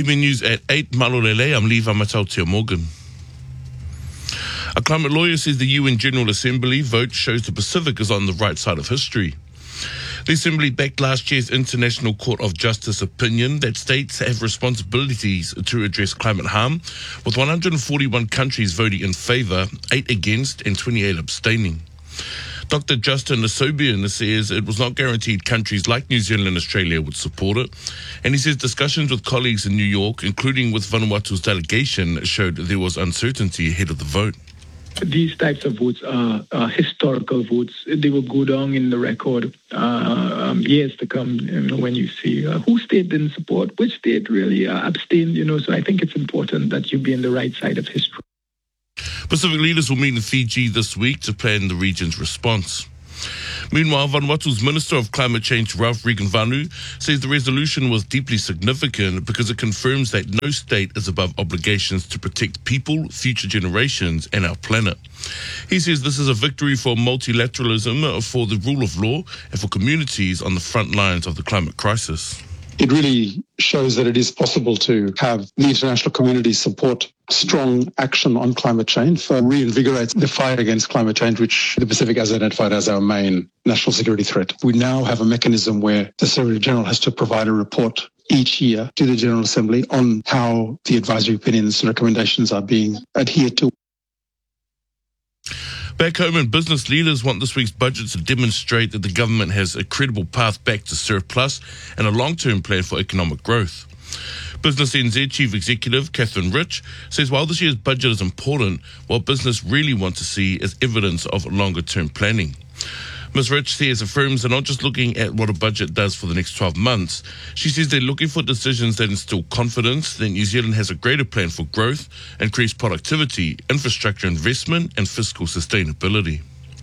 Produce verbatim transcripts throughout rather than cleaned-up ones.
P M A News at eight, Malolele. I'm Levi Matautia Morgan. A climate lawyer says the U N General Assembly vote shows the Pacific is on the right side of history. The Assembly backed last year's International Court of Justice opinion that states have responsibilities to address climate harm, with one hundred forty-one countries voting in favour, eight against and twenty-eight abstaining. Doctor Justin Asobian says it was not guaranteed countries like New Zealand and Australia would support it. And he says discussions with colleagues in New York, including with Vanuatu's delegation, showed there was uncertainty ahead of the vote. These types of votes are, are historical votes. They will go down in the record uh, um, years to come, you know, when you see uh, who state didn't support, which state really uh, abstained, you know. So I think it's important that you be on the right side of history. Pacific leaders will meet in Fiji this week to plan the region's response. Meanwhile, Vanuatu's Minister of Climate Change, Ralph Regenvanu, says the resolution was deeply significant because it confirms that no state is above obligations to protect people, future generations, and our planet. He says this is a victory for multilateralism, for the rule of law, and for communities on the front lines of the climate crisis. It really shows that it is possible to have the international community support strong action on climate change for reinvigorate the fight against climate change, which the Pacific has identified as our main national security threat. We now have a mechanism where the Secretary General has to provide a report each year to the General Assembly on how the advisory opinions and recommendations are being adhered to. Back home, and business leaders want this week's budget to demonstrate that the government has a credible path back to surplus and a long-term plan for economic growth. Business N Z Chief Executive Catherine Rich says while this year's budget is important, what business really want to see is evidence of longer-term planning. Miz Rich says the firms are not just looking at what a budget does for the next twelve months. She says they're looking for decisions that instill confidence that New Zealand has a greater plan for growth, increased productivity, infrastructure investment, and fiscal sustainability.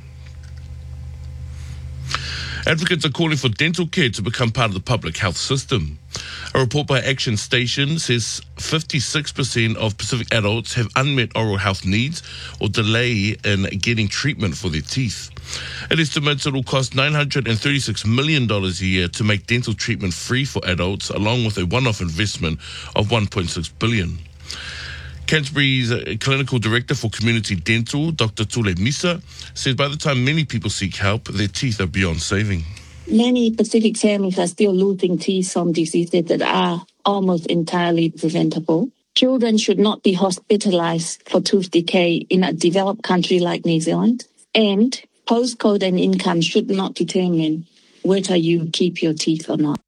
Advocates are calling for dental care to become part of the public health system. A report by Action Station says fifty-six percent of Pacific adults have unmet oral health needs or delay in getting treatment for their teeth. It estimates it will cost nine hundred thirty-six million dollars a year to make dental treatment free for adults, along with a one-off investment of one point six billion dollars. Canterbury's Clinical Director for Community Dental, Doctor Tule Misa, says by the time many people seek help, their teeth are beyond saving. Many Pacific families are still losing teeth from diseases that are almost entirely preventable. Children should not be hospitalized for tooth decay in a developed country like New Zealand. And postcode and income should not determine whether you keep your teeth or not.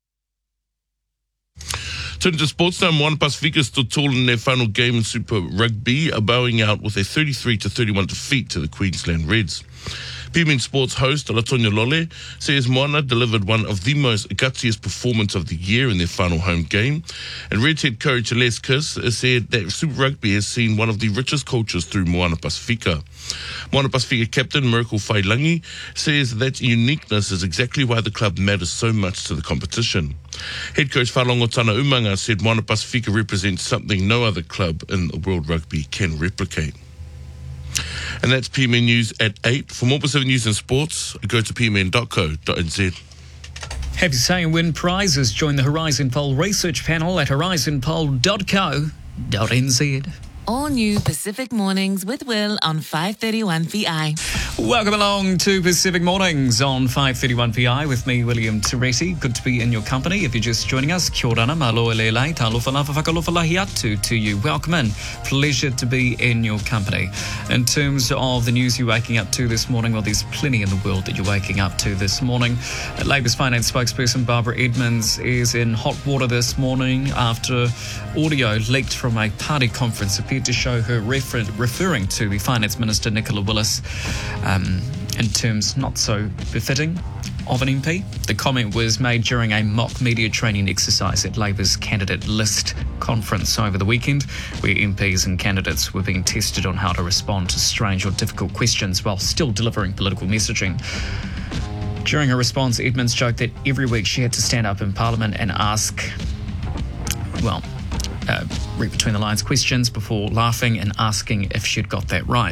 Turning to sports now, Moana Pasifika stood tall in their final game in Super Rugby, bowing out with a thirty-three to thirty-one defeat to the Queensland Reds. P M N Sports host Latonia Lole says Moana delivered one of the most gutsiest performance of the year in their final home game. And Reds head coach Les Kiss said that Super Rugby has seen one of the richest cultures through Moana Pasifika. Moana Pasifika captain Miracle Failangi says that uniqueness is exactly why the club matters so much to the competition. Head coach Whalongo Tana Umanga said Moana Pasifika represents something no other club in World Rugby can replicate. And that's P M N News at eight. For more Pacific news and sports, go to p m n dot co dot n z. Happy to say and win prizes. Join the Horizon Poll research panel at horizon poll dot co dot n z. All new Pacific Mornings with Will on five thirty-one P I. Welcome along to Pacific Mornings on five thirty-one P I with me, William Teresi. Good to be in your company. If you're just joining us, kia orana, maloa lelei, talofa lava whakalofa lahi atu to you. Welcome in. Pleasure to be in your company. In terms of the news you're waking up to this morning, well, there's plenty in the world that you're waking up to this morning. Labour's finance spokesperson Barbara Edmonds is in hot water this morning after audio leaked from a party conference appeared to show her refer- referring to the Finance Minister Nicola Willis um, in terms not so befitting of an M P. The comment was made during a mock media training exercise at Labour's candidate list conference over the weekend, where M Ps and candidates were being tested on how to respond to strange or difficult questions while still delivering political messaging. During her response, Edmonds joked that every week she had to stand up in Parliament and ask, well, Uh, read between the lines questions before laughing and asking if she'd got that right.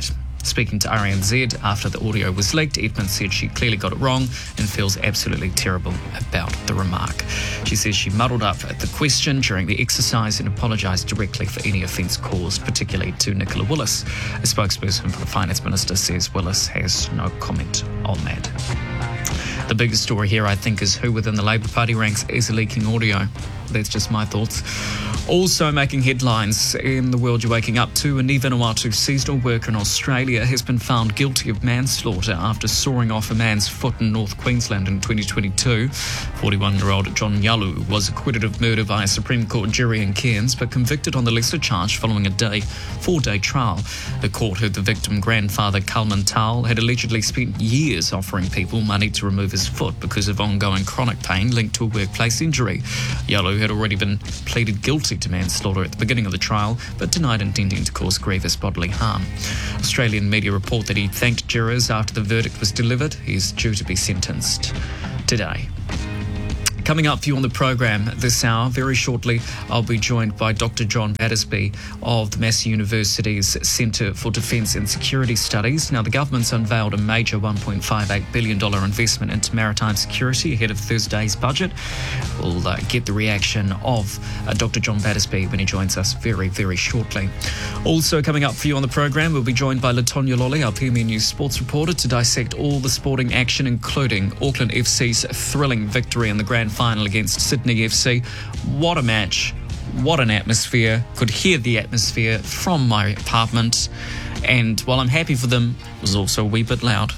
Speaking to R N Z after the audio was leaked, Edmonds said she clearly got it wrong and feels absolutely terrible about the remark. She says she muddled up at the question during the exercise and apologised directly for any offence caused, particularly to Nicola Willis. A spokesperson for the Finance Minister says Willis has no comment on that. The biggest story here, I think, is who within the Labour Party ranks is leaking audio. That's just my thoughts. Also making headlines in the world you're waking up to, a Ni Vanuatu seasonal worker in Australia has been found guilty of manslaughter after sawing off a man's foot in North Queensland in twenty twenty-two. forty-one-year-old John Yalu was acquitted of murder by a Supreme Court jury in Cairns, but convicted on the lesser charge following a day, four-day trial. The court heard the victim grandfather, Kalman Tal, had allegedly spent years offering people money to remove his foot because of ongoing chronic pain linked to a workplace injury. Yalu had already been pleaded guilty to manslaughter at the beginning of the trial, but denied intending to cause grievous bodily harm. Australian media report that he thanked jurors after the verdict was delivered. He is due to be sentenced today. Coming up for you on the program this hour, very shortly, I'll be joined by Doctor John Battersby of the Massey University's Centre for Defence and Security Studies. Now, the government's unveiled a major one point five eight billion dollars investment into maritime security ahead of Thursday's budget. We'll uh, get the reaction of uh, Doctor John Battersby when he joins us very, very shortly. Also coming up for you on the program, we'll be joined by Latonya Lolly, our P M E News sports reporter, to dissect all the sporting action, including Auckland F C's thrilling victory in the grand final against Sydney F C. What a match. What an atmosphere. Could hear the atmosphere from my apartment. And while I'm happy for them, it was also a wee bit loud.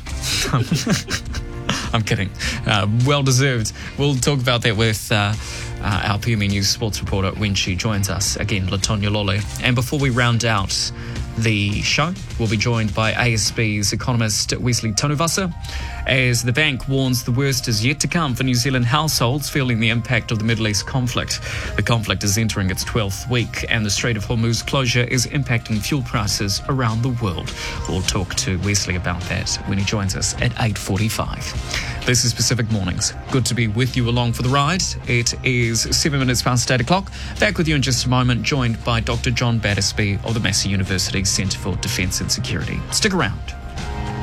I'm kidding. Uh, well deserved. We'll talk about that with uh, uh, our P M E News sports reporter when she joins us. Again, Latonya Lolly. And before we round out the show, we'll be joined by A S B's economist Wesley Tonuvasa as the bank warns the worst is yet to come for New Zealand households feeling the impact of the Middle East conflict. The conflict is entering its twelfth week and the Strait of Hormuz closure is impacting fuel prices around the world. We'll talk to Wesley about that when he joins us at eight forty-five. This is Pacific Mornings. Good to be with you along for the ride. It is seven minutes past eight o'clock. Back with you in just a moment, joined by Doctor John Battersby of the Massey University Centre for Defence and Security. Stick around.